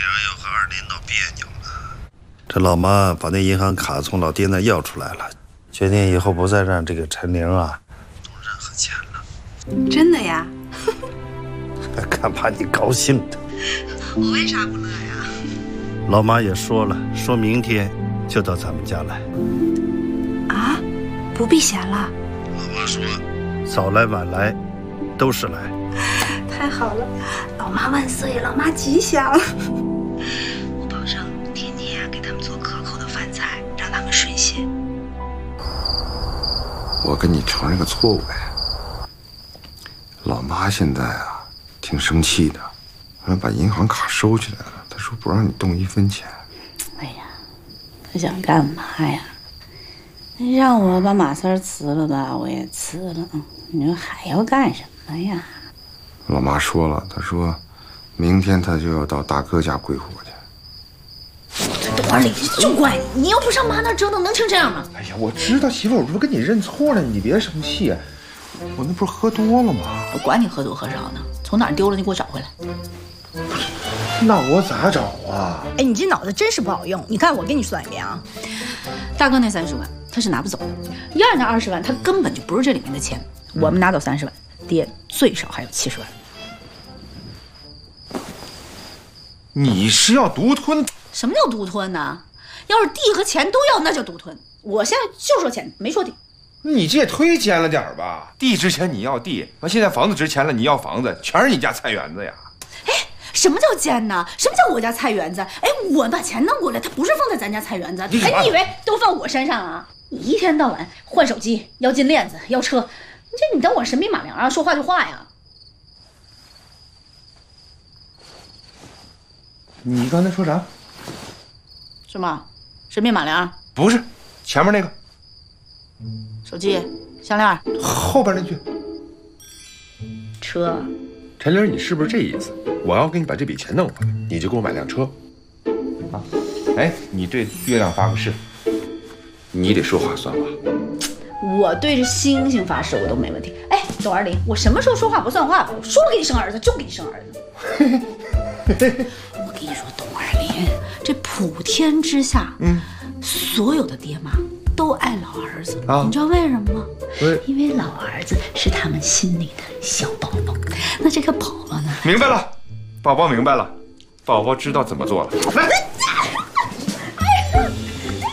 又和二林闹别扭了。这老妈把那银行卡从老爹那要出来了，决定以后不再让这个陈玲啊动任何钱了。 真的呀？ 看把你高兴的。 我为啥不乐呀？ 老妈也说了，说明天就到咱们家来。 啊，不避嫌了？ 老妈说，早来晚来，都是来。 太好了，老妈万岁，老妈吉祥。我保证天天呀给他们做可口的饭菜，让他们水些。 我跟你承认个错误呗。老妈现在啊，挺生气的，把银行卡收起来了。她说不让你动1分钱。 哎呀，她想干嘛呀？让我把马三辞了吧，我也辞了。你说还要干什么呀？ 老妈说了，她说，明天她就要到大哥家归货去。 董二李，就怪你，你要不上妈那折腾，能成这样吗？ 哎呀，我知道媳妇，我不是跟你认错了，你别生气。我那不是喝多了吗？ 我管你喝多喝少呢，从哪儿丢了你给我找回来。 那我咋找啊？ 哎，你这脑子真是不好用。你看我给你算一遍啊， 大哥那30万他是拿不走的，燕儿那20万他根本就不是这里面的钱。我们拿走30万，爹最少还有70万。 你是要独吞？ 什么叫独吞呢？要是地和钱都要，那叫独吞。我现在就说钱，没说地。 你这也忒尖了点吧？地值钱你要地，完现在房子值钱了你要房子，全是你家菜园子呀！ 哎，什么叫奸呢？什么叫我家菜园子？哎，我把钱弄过来，他不是放在咱家菜园子。哎，你以为都放我身上啊？你一天到晚换手机，要金链子，要车，你当我神笔马良啊？说话就话呀！ 你刚才说啥？ 什么？神笔马良？ 不是，前面那个。 手机、项链， 后边那句。 车。 陈玲，你是不是这意思？我要给你把这笔钱弄回来，你就给我买辆车。 啊，哎，你对月亮发个誓，你得说话算话。 我对着星星发誓我都没问题。哎，董二林，我什么时候说话不算话了？我说给你生儿子就给你生儿子。我跟你说，董二林，这普天之下，所有的爹妈都爱老儿子啊，你知道为什么吗？因为老儿子是他们心里的小宝宝。那这个宝宝呢？ 明白了，宝宝明白了，宝宝知道怎么做了。来。